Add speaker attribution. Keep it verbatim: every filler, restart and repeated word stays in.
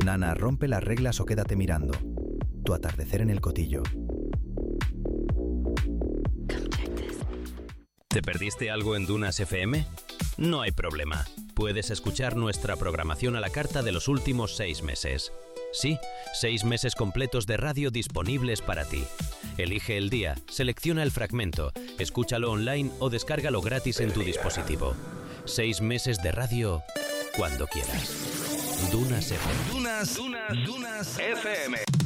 Speaker 1: Nana, rompe las reglas o quédate mirando. Tu atardecer en el Cotillo.
Speaker 2: ¿Te perdiste algo en Dunas F M? No hay problema. Puedes escuchar nuestra programación a la carta de los últimos seis meses. Sí, seis meses completos de radio disponibles para ti. Elige el día, selecciona el fragmento, escúchalo online o descárgalo gratis en tu dispositivo. Seis meses de radio cuando quieras. Dunas F M.
Speaker 3: Dunas, Dunas, Dunas F M.